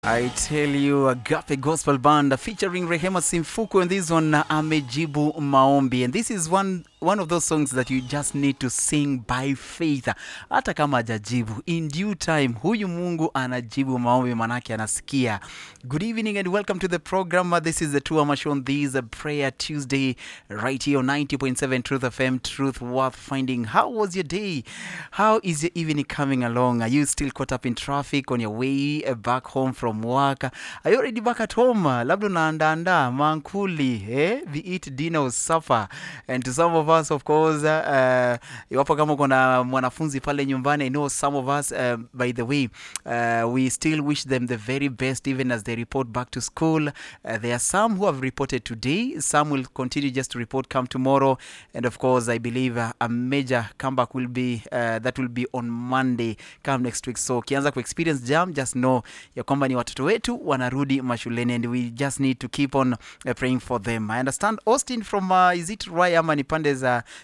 I tell you, Agape Gospel Band featuring Rehema Simfuku, and this one Amejibu Maombi, and this is one of those songs that you just need to sing by faith. Hata kama hajajibu, in due time huyu Mungu anajibu maombi, manake anasikia. Good evening and welcome to the program. This is the Tuama Show on this Prayer Tuesday right here on 90.7 Truth FM, Truth Worth Finding. How was your day? How is your evening coming along? Are you still caught up in traffic on your way back home from work? Are you already back at home? Labda unaandaa mankuli, we eat dinner or supper. And to some of us, of course, iwapo kama kuna mwanafunzi pale nyumbani, I know some of us, by the way, we still wish them the very best even as they report back to school. There are some who have reported today, some will continue just to report come tomorrow, and of course I believe a major comeback will be that will be on Monday come next week. So kianza ku experience jam, just know ya kwamba ni watoto wetu wanarudi mashuleni, and we just need to keep on praying for them. I understand Austin from is it Ruai ama ni pande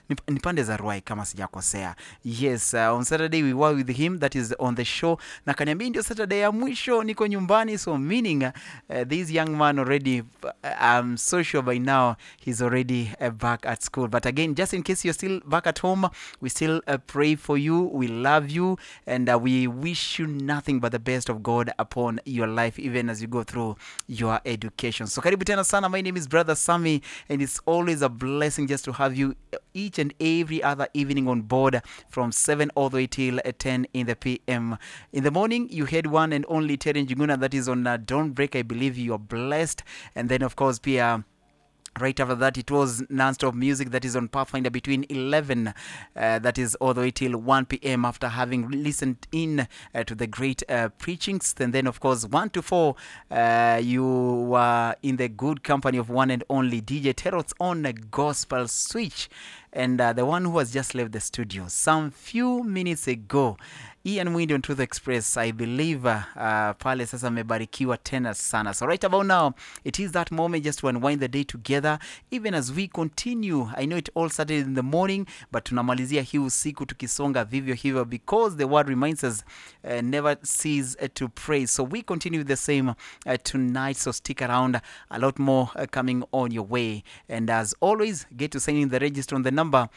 za Ruai kama sijakosea. Yes, on Saturday we were with him, that is on the show, na kaniambia ndio Saturday ya mwisho niko nyumbani, so meaning this young man already, I'm so sure by now he's already back at school. But again, just in case you're still back at home, we still pray for you, we love you, and we wish you nothing but the best of God upon your life even as you go through your education. So karibu tena sana, my name is Brother Sammy, and it's always a blessing just to have you each and every other evening on board from 7 all the way till 10 in the PM. In the morning, you had one and only Terry Njuguna, that is on Don't Break. I believe you are blessed. And then, of course, Pia, right after that, it was non-stop music that is on Pathfinder between 11, that is all the way till 1 p.m. after having listened in to the great preachings. And then, of course, 1 to 4, you were in the good company of one and only DJ Teros on a Gospel Switch. And the one who has just left the studio some few minutes ago, Ian Mwindi on Truth Express, I believe pale sasa mebarikiwa tena sana. So right about now, it is that moment just to unwind the day together, even as we continue. I know it all started in the morning, but tunamalizia hii usiku tukisonga vivyo hivyo, because the word reminds us never cease to pray. So we continue the same tonight, so stick around, a lot more coming on your way. And as always, get to sign in the register on the number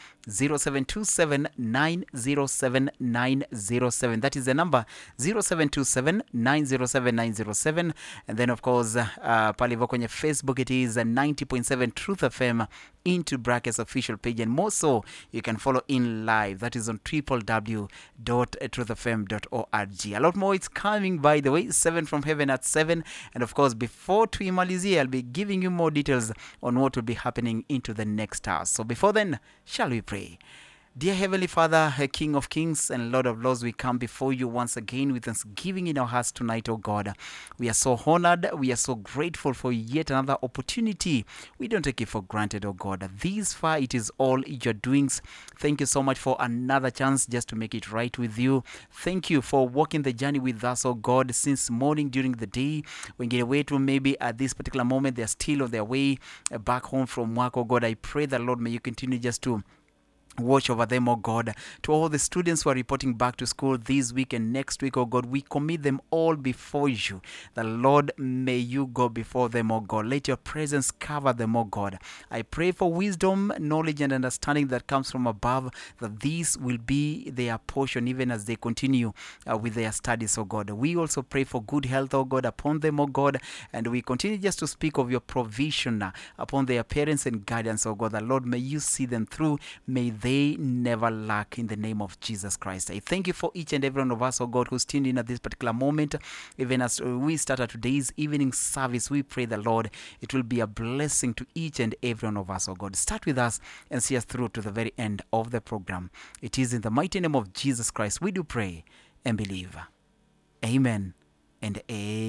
0727907907. That is the number 0727907907. And then of course pale kwenye Facebook it is 90.7 Truth FM into brackets official page, and more so you can follow in live, that is on www.truthfm.org. A lot more it's coming, by the way, 7 from heaven at 7. And of course, before tuimalizie, I'll be giving you more details on what will be happening into the next hour. So before then, shall we pray? Dear Heavenly Father, King of Kings and Lord of Lords, we come before you once again with thanksgiving in our hearts tonight, oh God. We are so honored, we are so grateful for yet another opportunity. We don't take it for granted, oh God. This far, it is all your doings. Thank you so much for another chance just to make it right with you. Thank you for walking the journey with us, oh God, since morning during the day. When get away to maybe at this particular moment, they're still on their way back home from work, oh God. I pray that, Lord, may you continue just to watch over them, oh God. To all the students who are reporting back to school this week and next week, oh God, we commit them all before you. The Lord, may you go before them, oh God. Let your presence cover them, oh God. I pray for wisdom, knowledge, and understanding that comes from above, that this will be their portion even as they continue with their studies, oh God. We also pray for good health, oh God, upon them, oh God, and we continue just to speak of your provision upon their parents and guidance, oh God. The Lord, may you see them through. May they never lack in the name of Jesus Christ. I thank you for each and every one of us, oh God, who's tuned in at this particular moment. Even as we start today's evening service, we pray the Lord, it will be a blessing to each and every one of us, oh God. Start with us and see us through to the very end of the program. It is in the mighty name of Jesus Christ we do pray and believe. Amen and amen.